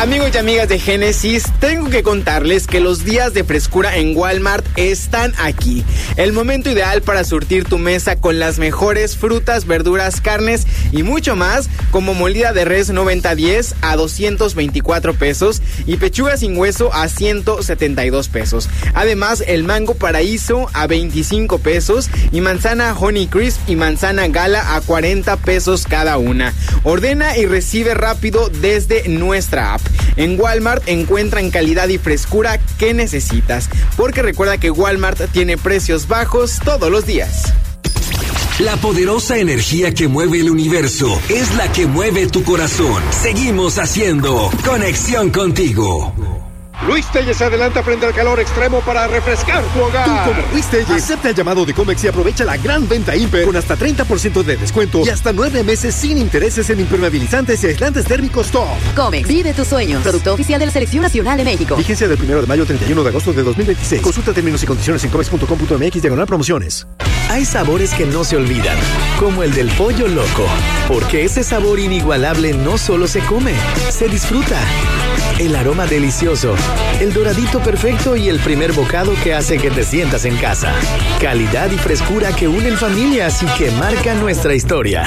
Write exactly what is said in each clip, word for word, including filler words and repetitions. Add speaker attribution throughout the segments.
Speaker 1: Amigos y amigas de Génesis, tengo que contarles que los días de frescura en Walmart están aquí. El momento ideal para surtir tu mesa con las mejores frutas, verduras, carnes y mucho más, como molida de res noventa diez a doscientos veinticuatro pesos y pechuga sin hueso a ciento setenta y dos pesos. Además, el mango paraíso a veinticinco pesos y manzana Honey Crisp y manzana Gala a cuarenta pesos cada una. Ordena y recibe rápido desde nuestra app. En Walmart encuentran calidad y frescura que necesitas, porque recuerda que Walmart tiene precios bajos todos los días.
Speaker 2: La poderosa energía que mueve el universo es la que mueve tu corazón. Seguimos haciendo Conexión Contigo.
Speaker 3: Luis Telles se adelanta frente al calor extremo para refrescar tu hogar.
Speaker 4: Tú, como Luis Telles, acepta el llamado de Comex y aprovecha la gran venta Imper con hasta treinta por ciento de descuento y hasta nueve meses sin intereses en impermeabilizantes y aislantes térmicos Top.
Speaker 5: Comex, vive tus sueños. Producto oficial de la Selección Nacional de México.
Speaker 4: Vigencia del primero de mayo al treinta y uno de agosto de dos mil veintiséis. Consulta términos y condiciones en comex punto com punto m x diagonal promociones.
Speaker 6: Hay sabores que no se olvidan, como el del pollo loco, porque ese sabor inigualable no solo se come, se disfruta. El aroma delicioso, el doradito perfecto y el primer bocado que hace que te sientas en casa. Calidad y frescura que unen familias y que marcan nuestra historia.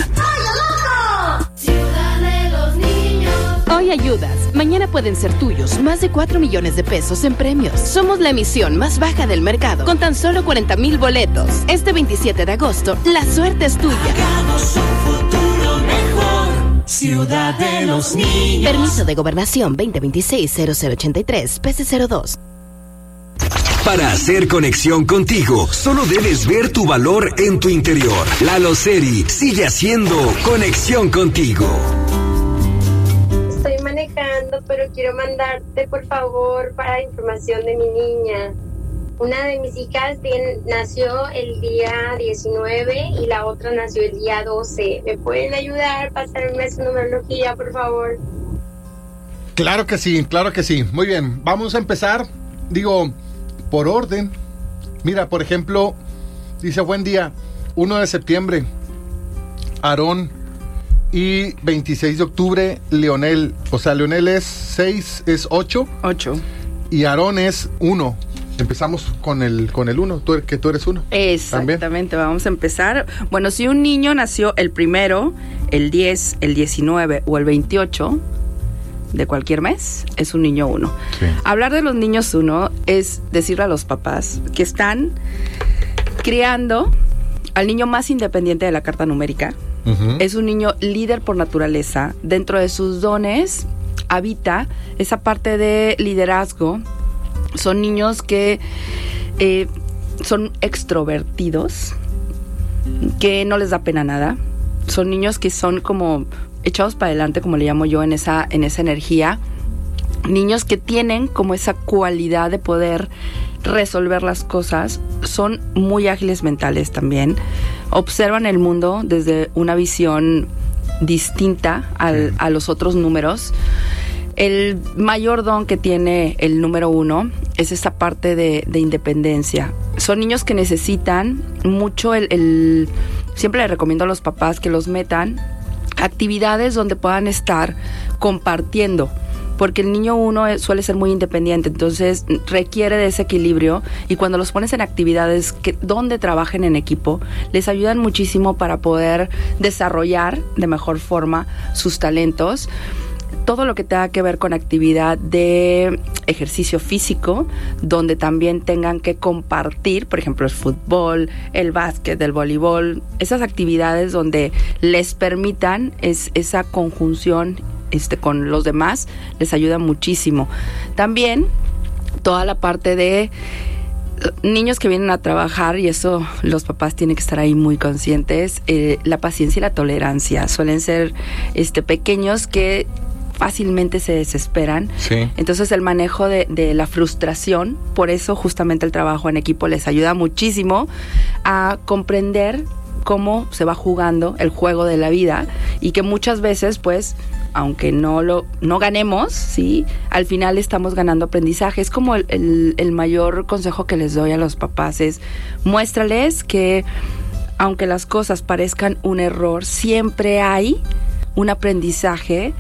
Speaker 7: Hoy ayudas, mañana pueden ser tuyos. Más de cuatro millones de pesos en premios. Somos la emisión más baja del mercado, con tan solo cuarenta mil boletos. Este veintisiete de agosto, la suerte es tuya.
Speaker 8: Hagamos un futuro mejor. Ciudad de los Niños.
Speaker 7: Permiso de Gobernación veinte veintiséis cero cero ochenta y tres, P C cero dos.
Speaker 2: Para hacer conexión contigo, solo debes ver tu valor en tu interior. Lalo Seri sigue haciendo conexión contigo.
Speaker 9: Estoy manejando, pero quiero mandarte, por favor, para información de mi niña. Una de mis hijas tiene, nació el día diecinueve y la otra nació el día doce. ¿Me pueden ayudar a pasarme su numerología, por favor?
Speaker 3: Claro que sí, claro que sí. Muy bien, vamos a empezar, digo, por orden. Mira, por ejemplo, dice, buen día, uno de septiembre, Aarón, y veintiséis de octubre, Leonel. O sea, Leonel es seis, es ocho.
Speaker 10: ocho. Y
Speaker 3: Aarón es uno. Empezamos con el con el uno, tú, que tú eres uno.
Speaker 10: Exactamente, ¿también? Vamos a empezar. Bueno, si un niño nació el primero, el diez, el diecinueve o el veintiocho de cualquier mes, es un niño uno. Sí. Hablar de los niños uno es decirle a los papás que están criando al niño más independiente de la carta numérica. Uh-huh. Es un niño líder por naturaleza. Dentro de sus dones habita esa parte de liderazgo. Son niños que eh, son extrovertidos, que no les da pena nada. Son niños que son como echados para adelante, como le llamo yo, en esa, en esa energía. Niños que tienen como esa cualidad de poder resolver las cosas. Son muy ágiles mentales también. Observan el mundo desde una visión distinta al, a los otros números. El mayor don que tiene el número uno es esa parte de, de independencia. Son niños que necesitan mucho el, el... Siempre le recomiendo a los papás que los metan actividades donde puedan estar compartiendo, porque el niño uno suele ser muy independiente, entonces requiere de ese equilibrio, y cuando los pones en actividades que, donde trabajen en equipo, les ayudan muchísimo para poder desarrollar de mejor forma sus talentos. Todo lo que tenga que ver con actividad de ejercicio físico, donde también tengan que compartir, por ejemplo, el fútbol, el básquet, el voleibol, esas actividades donde les permitan es, esa conjunción este, con los demás, les ayuda muchísimo. También toda la parte de niños que vienen a trabajar, y eso los papás tienen que estar ahí muy conscientes, eh, la paciencia y la tolerancia. Suelen ser este, pequeños que fácilmente se desesperan. Sí. Entonces el manejo de, de la frustración, por eso justamente el trabajo en equipo les ayuda muchísimo a comprender cómo se va jugando el juego de la vida, y que muchas veces, pues, aunque no lo no ganemos, sí, al final estamos ganando aprendizaje. Es como el, el, el mayor consejo que les doy a los papás es: muéstrales que aunque las cosas parezcan un error, siempre hay un aprendizaje,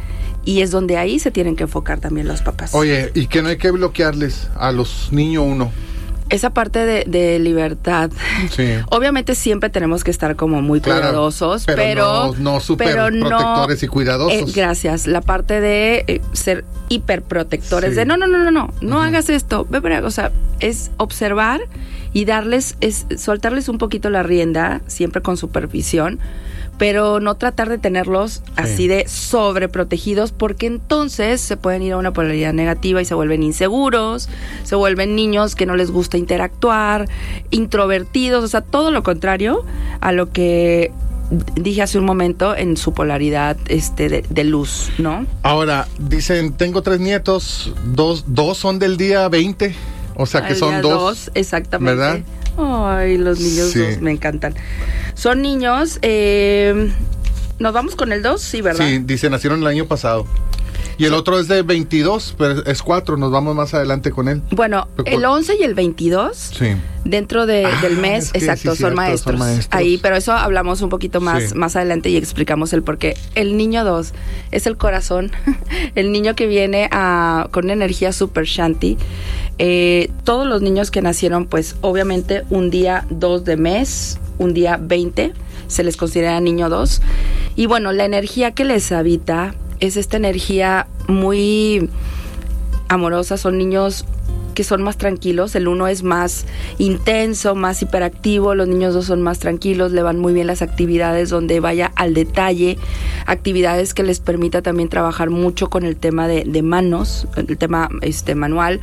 Speaker 10: y es donde ahí se tienen que enfocar también los papás.
Speaker 3: Oye, ¿y que no hay que bloquearles a los niños uno?
Speaker 10: Esa parte de, de libertad. Sí. Obviamente siempre tenemos que estar como muy claro, cuidadosos, pero, pero
Speaker 3: no, no súper protectores no, y cuidadosos.
Speaker 10: Eh, gracias. La parte de eh, ser hiperprotectores, sí. de no, no, no, no, no, no uh-huh. hagas esto. O sea, es observar y darles, es soltarles un poquito la rienda, siempre con supervisión, pero no tratar de tenerlos sí. así de sobreprotegidos, porque entonces se pueden ir a una polaridad negativa y se vuelven inseguros, se vuelven niños que no les gusta interactuar, introvertidos, o sea, todo lo contrario a lo que dije hace un momento en su polaridad este de, de luz, ¿no?
Speaker 3: Ahora, dicen, tengo tres nietos, dos, dos son del día veinte, o sea que
Speaker 10: Al
Speaker 3: son
Speaker 10: día
Speaker 3: dos,
Speaker 10: dos, exactamente.
Speaker 3: ¿verdad?
Speaker 10: Ay, los niños
Speaker 3: sí.
Speaker 10: dos me encantan. Son niños, eh, ¿nos vamos con el dos? Sí, ¿verdad?
Speaker 3: Sí, dice, nacieron el año pasado. Y el sí. otro es de veintidós, pero es cuatro, nos vamos más adelante con él.
Speaker 10: Bueno, el once y el veintidós,
Speaker 3: sí.
Speaker 10: dentro de, ah, del mes,
Speaker 3: es que
Speaker 10: exacto,
Speaker 3: sí,
Speaker 10: son,
Speaker 3: cierto,
Speaker 10: maestros.
Speaker 3: son maestros.
Speaker 10: Ahí, pero eso hablamos un poquito más,
Speaker 3: sí.
Speaker 10: más adelante y explicamos el por qué. El niño dos es el corazón, el niño que viene a, con una energía super shanti. Eh, todos los niños que nacieron, pues obviamente un día dos de mes, un día veinte, se les considera niño dos. Y bueno, la energía que les habita es esta energía muy amorosa. Son niños que son más tranquilos. El uno es más intenso, más hiperactivo. Los niños dos son más tranquilos, le van muy bien las actividades donde vaya al detalle, actividades que les permita también trabajar mucho con el tema de, de manos, el tema este manual.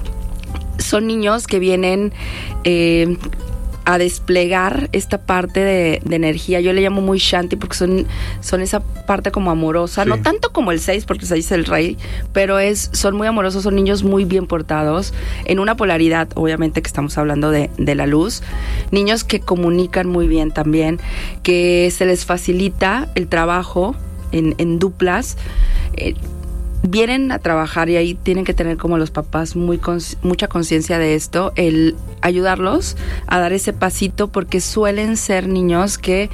Speaker 10: Son niños que vienen eh, a desplegar esta parte de, de energía. Yo le llamo muy shanti porque son, son esa parte como amorosa, sí. no tanto como el seis, porque el seis es el rey, pero es, son muy amorosos, son niños muy bien portados, en una polaridad, obviamente que estamos hablando de, de la luz, niños que comunican muy bien también, que se les facilita el trabajo en, en duplas, eh, vienen a trabajar y ahí tienen que tener como los papás muy cons- mucha conciencia de esto, el ayudarlos a dar ese pasito, porque suelen ser niños que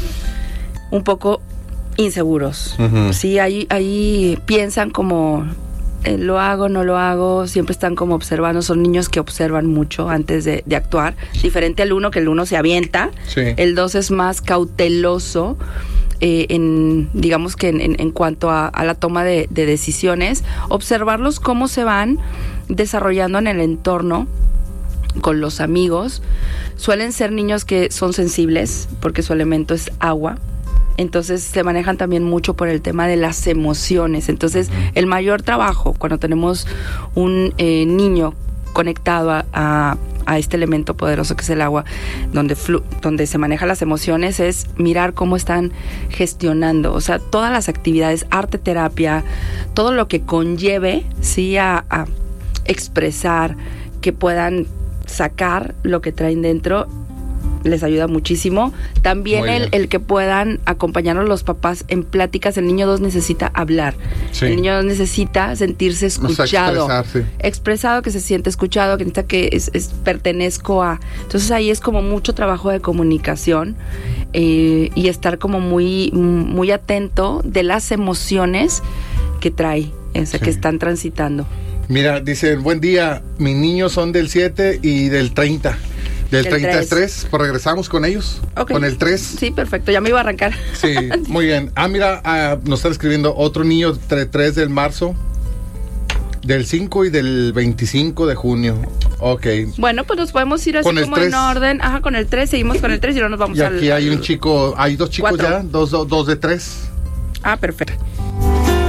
Speaker 10: un poco inseguros. Uh-huh. Sí, ahí, ahí piensan como eh, lo hago, no lo hago, siempre están como observando, son niños que observan mucho antes de, de actuar, diferente al uno, que el uno se avienta, sí. El dos es más cauteloso. Eh, en, digamos que en, en, en cuanto a, a la toma de, de decisiones, observarlos cómo se van desarrollando en el entorno con los amigos. Suelen ser niños que son sensibles porque su elemento es agua, entonces se manejan también mucho por el tema de las emociones. Entonces el mayor trabajo cuando tenemos un eh, niño conectado a, a a este elemento poderoso que es el agua, donde flu- donde se manejan las emociones, es mirar cómo están gestionando, o sea, todas las actividades, arte, terapia, todo lo que conlleve, sí, a, a expresar, que puedan sacar lo que traen dentro, les ayuda muchísimo. También el, el que puedan acompañarnos los papás en pláticas. El niño dos necesita hablar. Sí. El niño dos necesita sentirse escuchado. Expresado, que se siente escuchado, que necesita que es, es, pertenezco a. Entonces ahí es como mucho trabajo de comunicación eh, y estar como muy, muy atento de las emociones que trae, o sea, sí. que están transitando.
Speaker 3: Mira, dice, buen día, mis niños son del siete y del treinta. Del treinta es tres, pues regresamos con ellos, okay. Con el tres.
Speaker 10: Sí, perfecto, ya me iba a arrancar.
Speaker 3: Sí, muy bien. Ah, mira, ah, nos está escribiendo otro niño, tres del marzo, del cinco y del veinticinco de junio. Ok.
Speaker 10: Bueno, pues nos podemos ir así como en orden. Ajá, con el tres, seguimos con el tres y luego nos vamos
Speaker 3: y
Speaker 10: al...
Speaker 3: Y aquí hay un chico, hay dos chicos
Speaker 10: cuatro.
Speaker 3: ya, dos, dos, dos de tres.
Speaker 10: Ah, perfecto.